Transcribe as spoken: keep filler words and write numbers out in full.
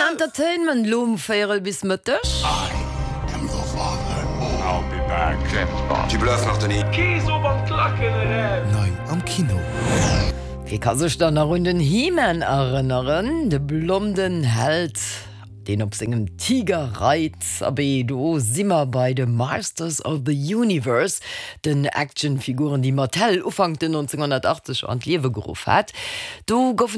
Entertainment Loom feiere bis mëttech? Tu bluffes, Martini. Nein, am Kino. Wie kann sech dann a run den He-Man erinnern? De blonden Held, den op segem Tiger reit, aber do simmer bei de Masters of the Universe, den Actionfiguren, die Mattel ufang den neunzehnhundertachtzig an Liewe gerufen hat. Du gouf